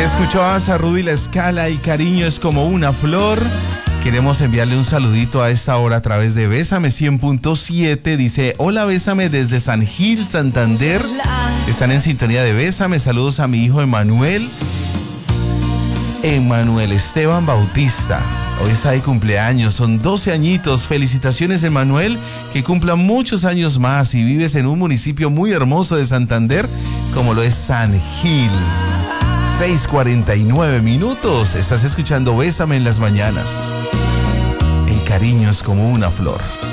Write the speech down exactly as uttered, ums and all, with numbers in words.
Escuchabas a Rudy La Scala y Cariño es como una flor. Queremos enviarle un saludito a esta hora a través de Bésame cien punto siete. Dice, hola, Bésame desde San Gil, Santander. Están en sintonía de Bésame. Saludos a mi hijo Emanuel. Emanuel Esteban Bautista. Hoy está de cumpleaños, son doce añitos. Felicitaciones, Emanuel, que cumpla muchos años más y vives en un municipio muy hermoso de Santander, como lo es San Gil. seis cuarenta y nueve minutos. Estás escuchando Bésame en las mañanas. El cariño es como una flor.